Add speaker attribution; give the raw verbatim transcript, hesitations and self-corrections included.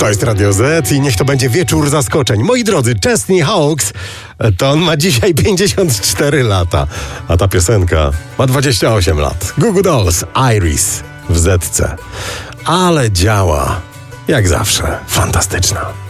Speaker 1: To jest Radio Z i niech to będzie wieczór zaskoczeń. Moi drodzy, Chesney Hawkes, to on ma dzisiaj pięćdziesiąt cztery lata, a ta piosenka ma dwadzieścia osiem lat. Goo Goo Dolls, Iris w Zetce. Ale działa, jak zawsze, fantastyczna.